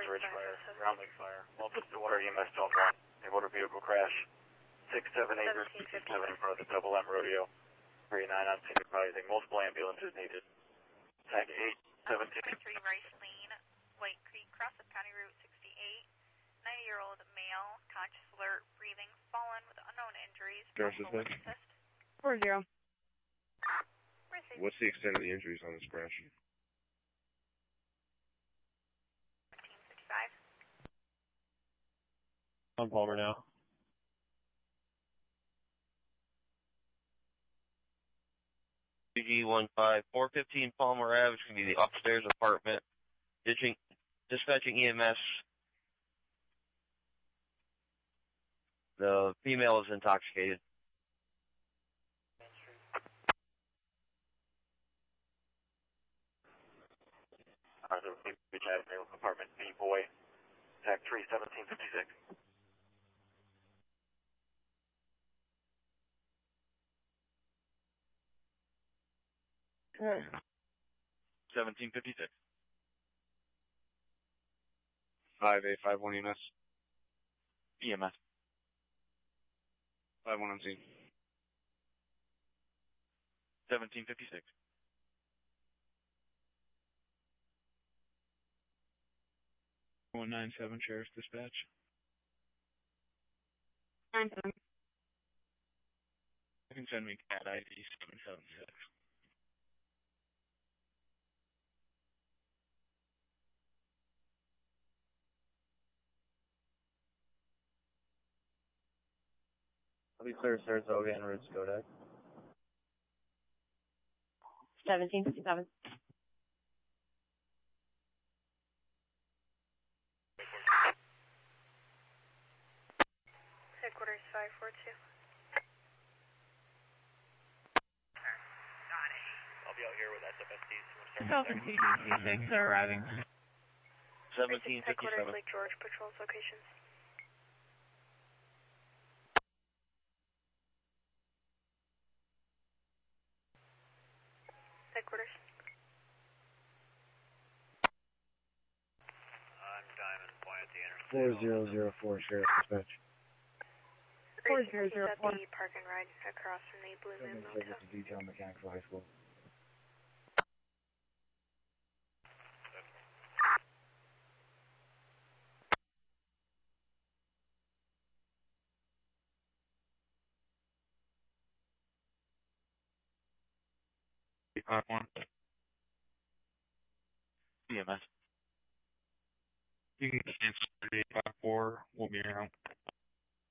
Ridge Fire, Ground Lake Fire. Multiple Stillwater EMS Zone 1. A motor vehicle crash. 678 Route 67 in front of the Double M Rodeo. 39 on scene advising. Multiple ambulances needed. Tag 8, 17. 3 Rice Lane, White Creek, cross of County Route 68. 90-year-old male, conscious, alert, breathing, fallen with unknown injuries. Assist. 4-0. What's the extent of the injuries on this crash? 1555. On Palmer now. UG15415 Palmer Ave, it's going to be the upstairs apartment. Dispatching EMS. The female is intoxicated. Beach Avenue, apartment B, boy. Tag 3, 1756. Okay. 1756. 5851 EMS. EMS. 51 on scene. 1756. One 97 Sheriff's Dispatch. 9-7. You can send me CAT ID 776. I'll be clear Saratoga and Route Skodak. 1757. Headquarters 542. I'll be out here with SFSTs. Southern TC6 are arriving. 1757. Headquarters Lake George patrols locations. Headquarters. I'm Diamond, point at the intersection. 4004 Sheriff's Dispatch. 4004. At the park and ride across from the Blue Moon Motel. Service to Detail Mechanical High School. One. EMS. You can cancel 3854